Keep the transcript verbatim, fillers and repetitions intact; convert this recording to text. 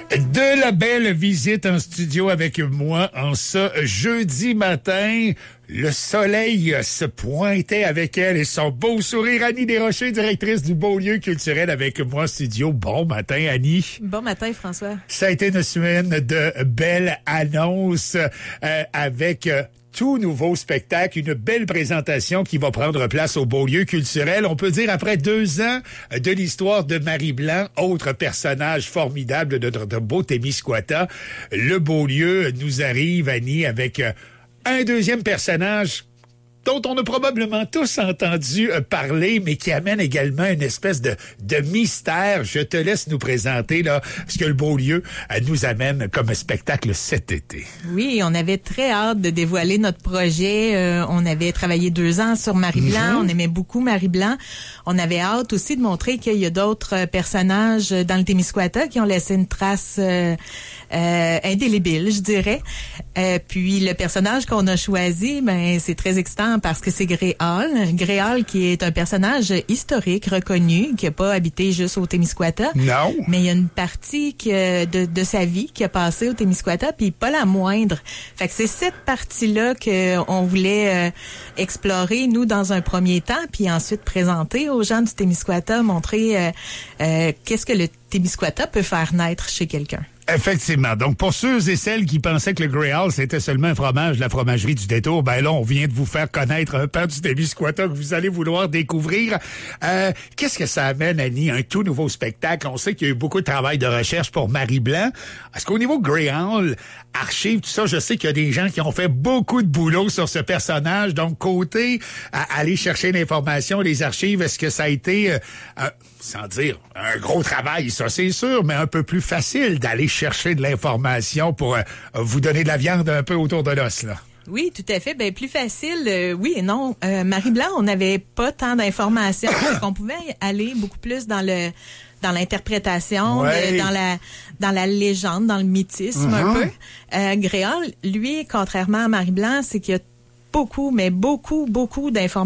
De la belle visite en studio avec moi en ce jeudi matin. Le soleil se pointait avec elle et son beau sourire. Annie Desrochers, directrice du Beaulieu culturel avec moi en studio. Bon matin, Annie. Bon matin, François. Ça a été une semaine de belles annonces euh, avec... Euh, tout nouveau spectacle, une belle présentation qui va prendre place au Beaulieu culturel. On peut dire après deux ans de l'histoire de Marie Blanc, autre personnage formidable de notre beau Témiscouata. Le Beaulieu nous arrive, Annie, avec un deuxième personnage dont on a probablement tous entendu parler, mais qui amène également une espèce de, de mystère. Je te laisse nous présenter là ce que le Beaulieu nous amène comme spectacle cet été. Oui, on avait très hâte de dévoiler notre projet. Euh, on avait travaillé deux ans sur Marie Blanc. Mm-hmm. On aimait beaucoup Marie Blanc. On avait hâte aussi de montrer qu'il y a d'autres personnages dans le Témiscouata qui ont laissé une trace euh, euh, indélébile, je dirais. Euh, puis le personnage qu'on a choisi, ben c'est très excitant parce que c'est Gréal. Gréal qui est un personnage historique, reconnu, qui n'a pas habité juste au Témiscouata. Non. Mais il y a une partie que, de, de sa vie qui a passé au Témiscouata, puis pas la moindre. Fait que c'est cette partie-là qu'on voulait euh, explorer, nous, dans un premier temps, puis ensuite présenter aux gens du Témiscouata, montrer euh, euh, qu'est-ce que le Témiscouata peut faire naître chez quelqu'un. Effectivement. Donc, pour ceux et celles qui pensaient que le Gréal, c'était seulement un fromage de la fromagerie du Détour, ben là, on vient de vous faire connaître un pan du Témiscouata que vous allez vouloir découvrir. Euh, qu'est-ce que ça amène, Annie? Un tout nouveau spectacle. On sait qu'il y a eu beaucoup de travail de recherche pour Marie Blanc. Est-ce qu'au niveau Gréal, archives, tout ça, je sais qu'il y a des gens qui ont fait beaucoup de boulot sur ce personnage. Donc, côté à aller chercher l'information, les archives, est-ce que ça a été, euh, euh, sans dire un gros travail, ça c'est sûr, mais un peu plus facile d'aller chercher de l'information pour euh, vous donner de la viande un peu autour de l'os, là? Oui, tout à fait. Ben plus facile, euh, oui et non. Euh, Marie Blanc, on n'avait pas tant d'informations, qu'on pouvait aller beaucoup plus dans le dans l'interprétation, ouais. de, dans la dans la légende, dans le mythisme uh-huh. un peu. Euh, Gréal, lui, contrairement à Marie Blanc, c'est qu'il y a beaucoup, mais beaucoup, beaucoup d'informations.